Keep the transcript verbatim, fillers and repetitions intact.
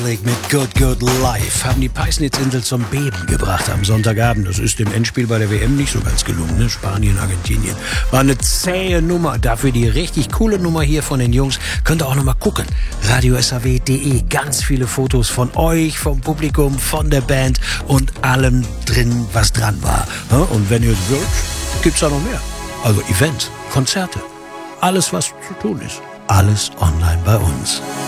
Mit Good Good Life haben die Peisnitzinsel zum Beben gebracht am Sonntagabend. Das ist im Endspiel bei der W M nicht so ganz gelungen, ne? Spanien, Argentinien. War eine zähe Nummer. Dafür die richtig coole Nummer hier von den Jungs. Könnt ihr auch noch mal gucken. radio s a w punkt d e. Ganz viele Fotos von euch, vom Publikum, von der Band und allem drin, was dran war. Und wenn ihr wollt, gibt's da noch mehr. Also Events, Konzerte, alles was zu tun ist. Alles online bei uns.